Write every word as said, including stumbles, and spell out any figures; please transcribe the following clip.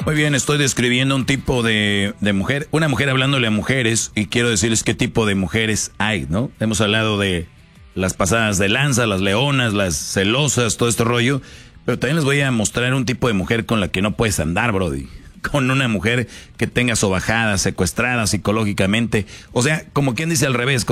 Muy bien, estoy describiendo un tipo de, de mujer, una mujer hablándole a mujeres, y quiero decirles qué tipo de mujeres hay, ¿no? Hemos hablado de las pasadas de lanza, las leonas, las celosas, todo este rollo, pero también les voy a mostrar un tipo de mujer con la que no puedes andar, brody. Con una mujer que tenga sobajada, secuestrada psicológicamente, o sea, como quien dice al revés.